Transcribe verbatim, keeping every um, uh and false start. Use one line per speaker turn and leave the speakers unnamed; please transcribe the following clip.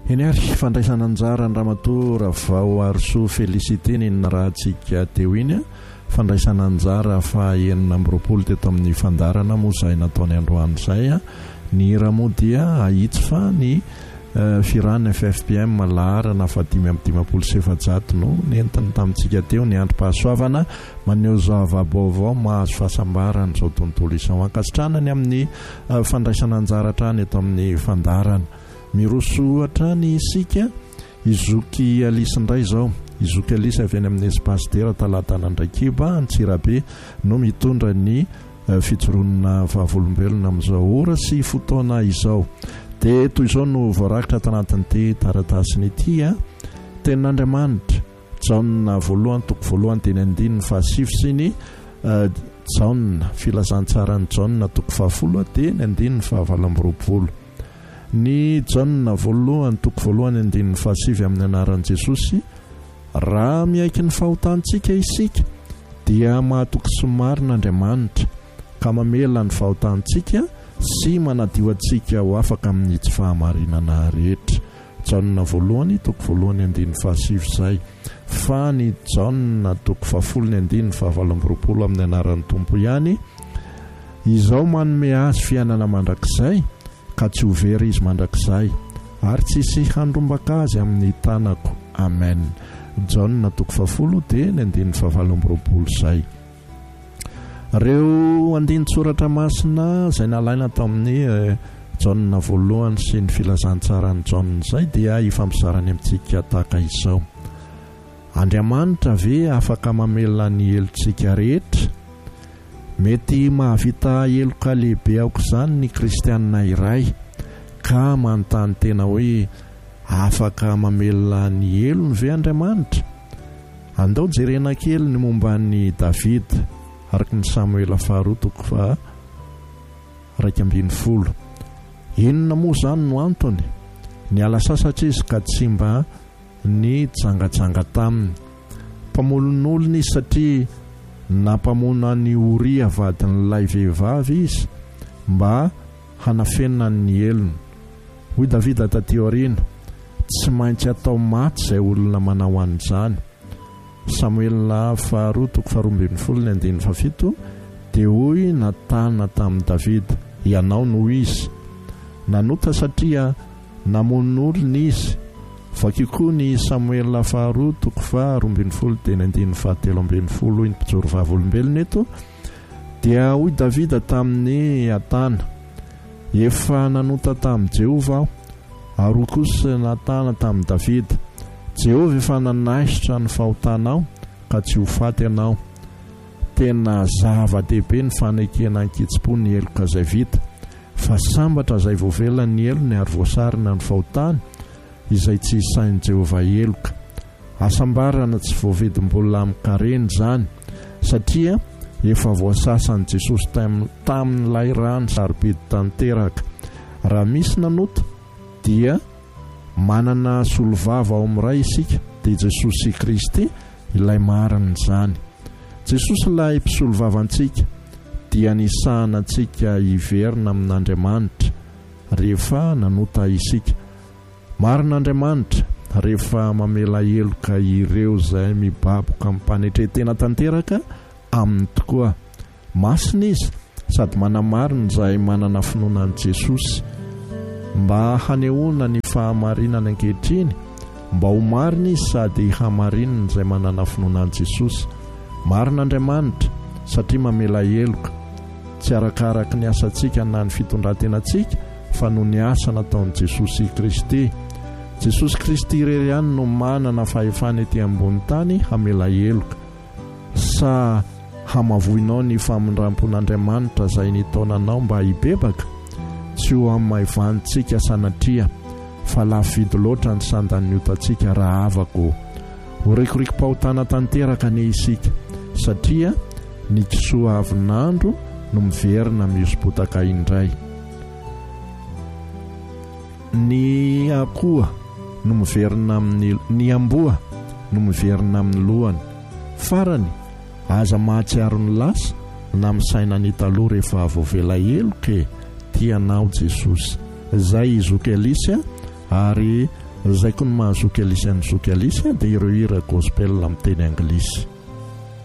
eny ary fandraisana anjara ny ramatoa vao Arso Félicité nina rahantsika teo iny a fandraisana anjara fa enina amby roapolo teto amin'ny fandarana moa izay nataony androany izay a ny ramoa dia ahitsy fa ny uh, firana F F P M laharana fa dimy amby dimampolo sy efajato no nentiny tamintsika teo ny androm-pahasoavana maneho zava-baovao mahazo fahasambarana izao tontolo izao ankasitranany amin'ny uh, fandraisana anjara hatrany eto amin'ny fandarana. Miroso ohatra ny isika izoky Alisa indray izao izoky Alisa avy any amin'ny espace dera talatana Andrakiba Antsirabe no mitondra ny uh, fitsoronana vavolombelona amin'izao ora sy fotoana izao dia toy izao no voarakitra tanatin'ity taratasiny ity a tenin'Andriamanitra jaona voalohany toko voalohany teny andininy fahasivy sy ny uh, jaona filazantsara ny jaona toko fahafolo dia ny andininy fahavalo amby roapolo. Ny jaona voalohany toko voalohany andininy fahasivy amin'ny anaran'i Jesosy raha miaiky ny fahotantsika isika dia mahatoky somarin'Andriamanitra ka mamela ny fahotantsika sy manadio antsika ho afaka amin'ny tsy fahamarinana rehetra. Jaona voalohany toko voalohany andininy fahasivy izay fa ny jaona toko fahafolo ny andininy fahavalo amby roapolo amin'ny anaran'ny Tompo ihany izao manome azy fiainana mandrakizay ka tsy ho very izy mandrakizay ary tsisy handrombaka azy amin'ny tanako. Amen. Jaona toko fahafolo dia ny andininy fahavalo amby roapolo izay. Reo andinin-tsoratra masina izay nalaina tao amin'ny eh, jaona voalohany sy ny filazantsara ny jaona izay dia ifampiarany amintsika tahaka izao. Andriamanitra ve afaka mamela ny helontsika rehetra? Mety mahavita heloka lehibe aoka izany ny kristianina iray ka manontany tena hoe afaka mamela ny helony ve Andriamanitra? Andao jerena kely ny momba ny Davida araka ny Samuela faharoa toko fa raika ambin'ny folo. Inona moa izany no antony? Niala sasatra izy ka tsy mba ny jangajanga taminy. Mpamolon'olona izy satria nampamona ny Oria vadin'ilay vehivavy izy mba hanafenina ny helony. Hoy Davida taty aoriana tsy maintsy atao maty izay olona manao an'izany. Samuela faharoa toko faharoa ambin'ny folo ny andininy fafito dia hoy natana tamin'i Davida ianao no izy nanota satria namon'olona izy. Vaky koa ny Samuela faharoa toko faharoa ambin'ny folo dia ny andininy fahatelo ambin'ny folo ny mpijoro vavolombelona eto dia hoy Davida tamin'ny atana efa nanota tamin'i Jehova aho ary kosa natana tamin'i Davida Jehova efa nanaisitra ny fahotanao ka tsy ho faty ianao. Tena zava-dehibe ny fanekena ankitsim-po ny heloka izay vita fa sambatra izay voavela ny helony ary voasarina ny fahotany izay tsy isain'i Jehova heloka. Asambarana tsy voavidim-bola mikareny izany satria efa voasasan'i Jesosy tamin'ilay rano sarobidy tanteraka. Raha misy nanota dia manana solovava ao amin'iray isika dia Jesosy Kristy ilay marina izany. Jesosy ilay mpisolovavantsika dia nisahana antsika hiverina amin'Andriamanitra rehefa nanota isika. Marin'Andriamanitra rehefa mamela heloka ireo izay mibaboka mipanetretena tanteraka aminy tokoa. Masina izy sady manamarina izay manana finoana an'i Jesosy mba hanehoana ny fahamarinana ankehitriny mba ho marina izy sady hamarinana izay manana finoana an'i Jesosy. Marin'Andriamanitra satria mamela heloka tsy arakaraka ny asantsika na ny fitondrantenantsika fa noho ny asa nataon'i Jesosy Kristy. Jesosy Kristy irery ihany no manana fahefana ety ambony tany hamela heloka. Sa hamavoinao ny famindrampon'Andriamanitra izay nitaonanao mba hibebaka? Tsy ho amin'ny maivantsika sanatria fa lafo vidy loatra ny sandan'ny otantsika raha avako. Horekoriko-pahotana tanteraka ny isika satria ny kisoa avinandro no miverina miosibotaka indray. Ny akoha no miverina amin'ny ny amboa no miverina amin'ny lohany. Farany aza mahatsiaro ny lasa na misaina ny taloha rehefa voavela heloka tianao Jesosy. Zay izoky Elisa ary zay koa ny mahazoky alisy an'ny zoky alisy dia ireo hira gospel amin'ny teny anglisy.